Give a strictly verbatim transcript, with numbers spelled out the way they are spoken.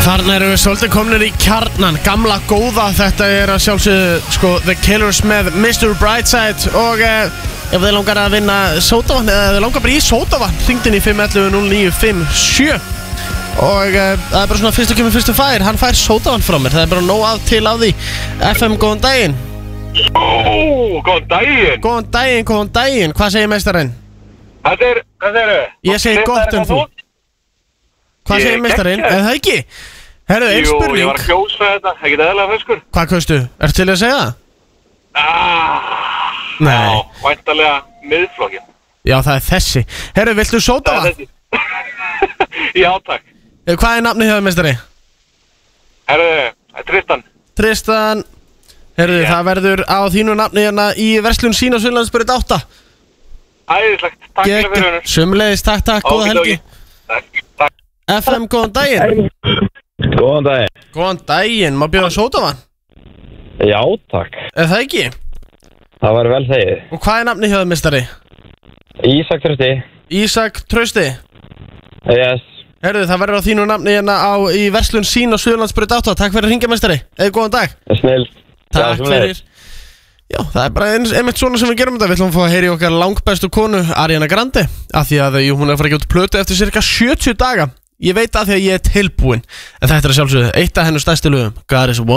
Þarna erum við svolítið komnir í kjarnan, gamla góða. Þetta er að sjálfsögðu sko The Killers með mister Brightside. Og eh, ef þið langar að vinna sódavatn, eða þið langar bara í sódavatn, hringdu í fimm ellefu núll níu fimm sjö. Og eh, það er bara svona fyrstu kemur fyrstu fær. Hann fær sódavatn frá mér, það er bara nóg af til á því. F M, góðan daginn. Ó, góðan daginn. Góðan daginn, góðan daginn. Hvað segir meistarinn? Þetta er, hvað segir þau? Ég segi gott en þú. Hvað segir meistarinn? Er það ekki? Herru, einn spurning. Jú, ég var að kjósa þetta, ekkert eðalega feskur. Hvað kaustu? Ertu til að segja það? Ah, Nei. Já, væntalega miðflokkin. Já, það er þessi. Herru, viltu sódavatn? Já, takk. Hvað er nafnið hjá þér, meistari? Herru, Tristan. Tristan. Herru, Yeah. það verður á þínu nafni hérna í verslun sín á Suðurlandsbraut átta. Æðislegt, takk fyrir fyrir hennur. Sumleiðis, takk, takk, góða helgi. Takk, takk. F M, góðan daginn. Góðan daginn. Góðan daginn, má bjóða sódavatn? Já, takk. Er það ekki? Það var vel þegið. Og hvað er nafnið hjá þér, meistari? Ísak Trausti. Ísak Trausti. Yes. Herru, það verður á þínu nafni hérna á, í verslun sín á Suðurlandsbraut átta. Takk fyrir að hringja, meistari. Eða góðan dag. Snill. Takk fyrir. Já, það er bara eins, einmitt svona sem við gerum þetta. Við ætlum að fá að heyra í okkar langbestu konu, Ariana Grande. Af því að jú, hún er að fara að gefa út plötu eftir cirka sjötíu daga. Ég veit að því að ég er tilbúinn. En þetta er að sjálfsögðu eitt af hennar stærstu lögum, God is a Woman.